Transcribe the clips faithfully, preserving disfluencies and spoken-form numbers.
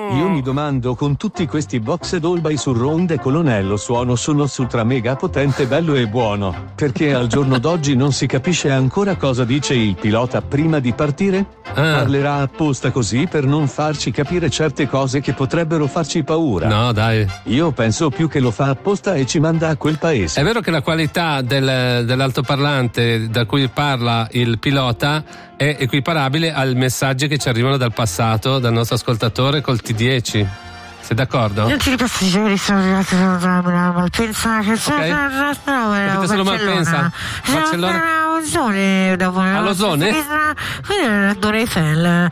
Io mi domando, con tutti questi box Dolby Surround e colonnello suono Sonos ultra mega potente, bello e buono, perché al giorno d'oggi non si capisce ancora cosa dice il pilota prima di partire? Ah. Parlerà apposta così per non farci capire certe cose che potrebbero farci paura. No, dai. Io penso più che lo fa apposta e ci manda a quel paese. È vero che la qualità del, dell'altoparlante da cui parla il pilota è equiparabile ai messaggi che ci arrivano dal passato, dal nostro ascoltatore col T dieci. Sei d'accordo? Non ci passeggeri sono arrivati da Malpensa, che c'è Capite solo Malpensa? Barcellona? Ozone, dopo all'Ozone? la Torre Eiffel.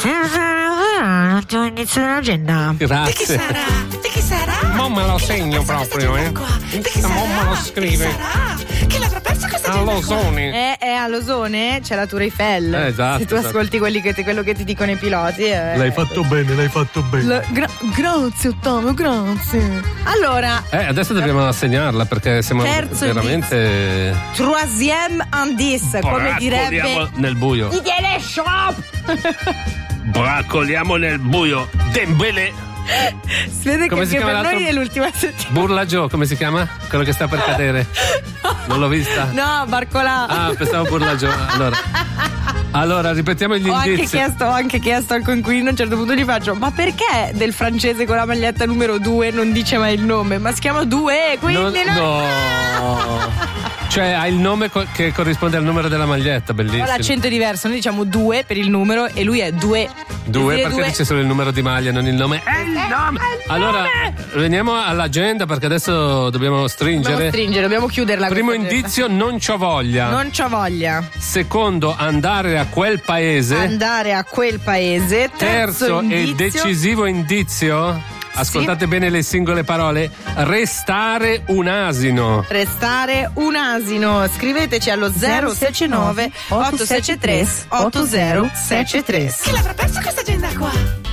L'ultimo inizio dell'agenda. Grazie. Di chi sarà? Di chi sarà? Mo me lo segno proprio, eh. Di chi sarà? Mo me lo scrive. Chi sarà? Chi l'avrà perso questa agenda? All'Ozone. Eh, eh, all'Ozone c'è la Tour Eiffel. Eh, esatto, Se tu esatto. ascolti quelli che ti, quello che ti dicono i piloti. Eh. L'hai fatto bene, l'hai fatto bene. La- gra- grazie Ottavio, grazie. Allora, Eh, adesso dobbiamo assegnarla perché siamo Terzo veramente. troisième indice, come direbbe Braccoliamo nel buio. i teleshop. Braccoliamo nel buio. Dembele. Si vede Come che si anche chiama per l'altro? noi è l'ultima settimana. Burla Joe, come si chiama? Quello che sta per cadere. Non l'ho vista. No, Barcolà. Ah, pensavo Burla Joe. Allora. Allora, ripetiamo gli Ho anche, indizi. chiesto, ho anche chiesto al coinquilino, a un certo punto gli faccio: ma perché del francese con la maglietta numero due non dice mai il nome? Ma si chiama due, quindi Non- no. no. Cioè, ha il nome co- che corrisponde al numero della maglietta, Però bellissimo. l'accento è diverso, noi diciamo due per il numero e lui è due. Due, E perché due- dice solo il numero di maglia, non il nome. È il nome! Allora, veniamo all'agenda perché adesso dobbiamo stringere. Dobbiamo stringere, dobbiamo chiuderla. Primo questa agenda. indizio, non c'ho voglia. Non c'ho voglia. Secondo, andare a quel paese. Andare a quel paese. Terzo Terzo, e indizio. decisivo indizio. Ascoltate bene le singole parole. Restare un asino. Restare un asino. Scriveteci allo zero sette nove otto sette tre otto zero sette tre. Chi l'avrà perso questa agenda qua?